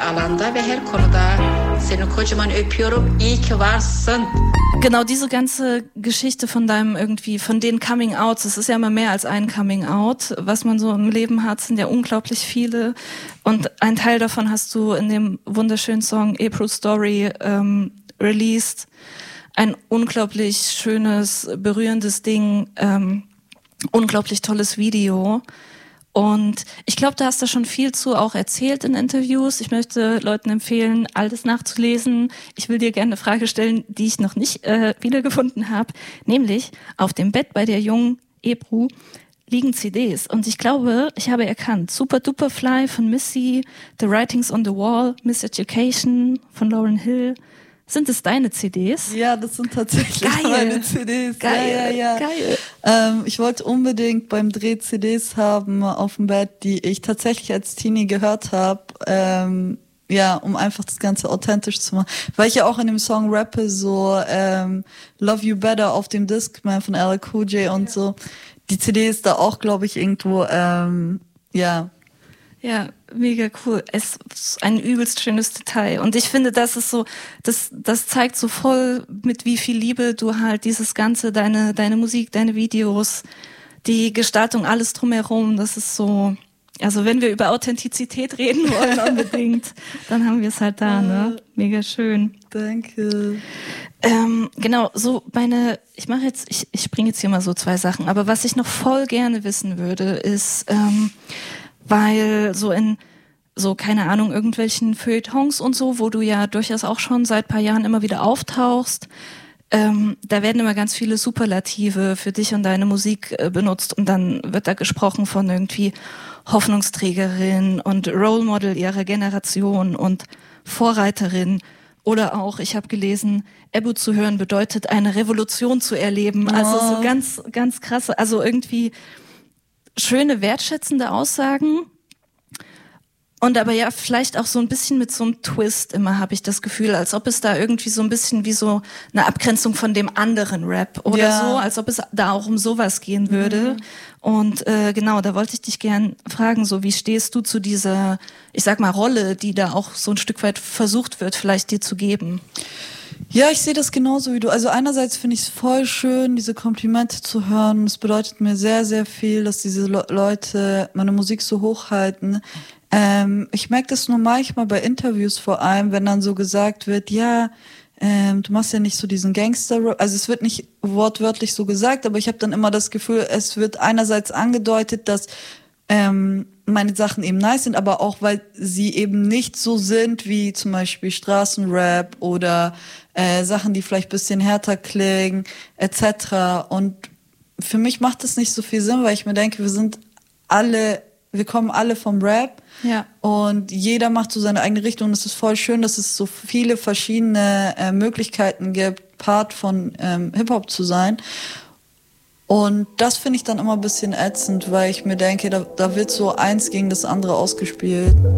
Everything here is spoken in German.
alanda ve her konuda seni kocaman öpüyorum. İyi ki varsın. Genau, diese ganze Geschichte von von den Coming-Outs, es ist ja immer mehr als ein Coming-Out, was man so im Leben hat, sind ja unglaublich viele. Und ein Teil davon hast du in dem wunderschönen Song April Story released. Ein unglaublich schönes, berührendes Ding, unglaublich tolles Video. Und ich glaube, du hast da schon viel zu auch erzählt in Interviews. Ich möchte Leuten empfehlen, alles nachzulesen. Ich will dir gerne eine Frage stellen, die ich noch nicht wiedergefunden habe. Nämlich, auf dem Bett bei der jungen Ebru liegen CDs. Und ich glaube, ich habe erkannt, Super Duper Fly von Missy, The Writings on the Wall, Miseducation von Lauryn Hill. Sind es deine CDs? Ja, das sind tatsächlich meine CDs. Geil, ja. Geil. Ich wollte unbedingt beim Dreh CDs haben auf dem Bett, die ich tatsächlich als Teenie gehört habe. Um einfach das Ganze authentisch zu machen. Weil ich ja auch in dem Song rappe, so Love You Better auf dem Discman von LL Cool J und so. Die CD ist da auch, glaube ich, irgendwo, Ja, mega cool. Es ist ein übelst schönes Detail. Und ich finde, das ist so, das zeigt so voll, mit wie viel Liebe du halt dieses Ganze, deine Musik, deine Videos, die Gestaltung, alles drumherum, das ist so, also wenn wir über Authentizität reden wollen unbedingt, dann haben wir es halt da, ne? Mega schön. Danke. Genau, so ich springe jetzt hier mal so 2 Sachen, aber was ich noch voll gerne wissen würde, ist, weil keine Ahnung, irgendwelchen Feuilletons und so, wo du ja durchaus auch schon seit ein paar Jahren immer wieder auftauchst, da werden immer ganz viele Superlative für dich und deine Musik benutzt und dann wird da gesprochen von irgendwie Hoffnungsträgerin und Role Model ihrer Generation und Vorreiterin. Oder auch, ich habe gelesen, Ebru zu hören bedeutet, eine Revolution zu erleben. Also so ganz, ganz krasse, also irgendwie schöne, wertschätzende Aussagen. Und aber ja, vielleicht auch so ein bisschen mit so einem Twist immer, habe ich das Gefühl, als ob es da irgendwie so ein bisschen wie so eine Abgrenzung von dem anderen Rap oder so, als ob es da auch um sowas gehen würde. Und genau, da wollte ich dich gern fragen, so wie stehst du zu dieser, ich sag mal, Rolle, die da auch so ein Stück weit versucht wird, vielleicht dir zu geben? Ja, ich sehe das genauso wie du. Also einerseits finde ich es voll schön, diese Komplimente zu hören. Es bedeutet mir sehr, sehr viel, dass diese Leute meine Musik so hochhalten. Ich merke das nur manchmal bei Interviews vor allem, wenn dann so gesagt wird, du machst ja nicht so diesen Gangster-Rap. Also es wird nicht wortwörtlich so gesagt, aber ich habe dann immer das Gefühl, es wird einerseits angedeutet, dass meine Sachen eben nice sind, aber auch, weil sie eben nicht so sind wie zum Beispiel Straßenrap oder Sachen, die vielleicht ein bisschen härter klingen, etc. Und für mich macht das nicht so viel Sinn, weil ich mir denke, wir kommen alle vom Rap und jeder macht so seine eigene Richtung und es ist voll schön, dass es so viele verschiedene Möglichkeiten gibt, Part von Hip-Hop zu sein. Und das finde ich dann immer ein bisschen ätzend, weil ich mir denke, da wird so eins gegen das andere ausgespielt.